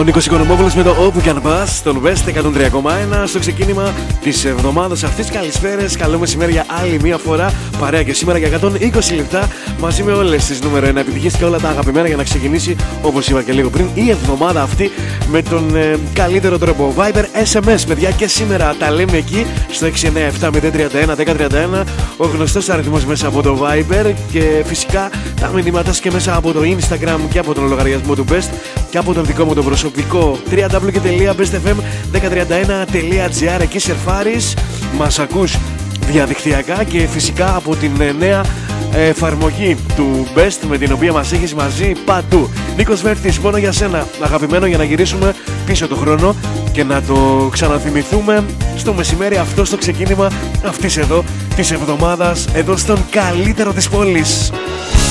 Ο Νίκος Οικονομόπουλος με το Όπου κι αν πας, στον Best 103,1 στο ξεκίνημα της εβδομάδας αυτής. Καλησπέρες, καλό μεσημέρι για άλλη μία φορά. Παρέα και σήμερα για 120 λεπτά μαζί με όλες τις νούμερο 1 επιτυχίες και όλα τα αγαπημένα για να ξεκινήσει, όπως είπα και λίγο πριν, η εβδομάδα αυτή με τον καλύτερο τρόπο. Viber, SMS, παιδιά, και σήμερα τα λέμε εκεί στο 697-031-1031. Ο γνωστός αριθμός μέσα από το Viber και φυσικά τα μηνύματα και μέσα από το Instagram και από τον λογαριασμό του Best και από τον δικό μου το προσωπικό www.bestfm1031.gr. Εκεί σερφάρεις, μας ακούς διαδικτυακά και φυσικά από την νέα εφαρμογή του Best με την οποία μας έχεις μαζί παντού. Νίκος Βέρτης, μόνο για σένα, αγαπημένο, για να γυρίσουμε πίσω το χρόνο και να το ξαναθυμηθούμε στο μεσημέρι αυτό, στο ξεκίνημα αυτής εδώ της εβδομάδας, εδώ στον καλύτερο της πόλης.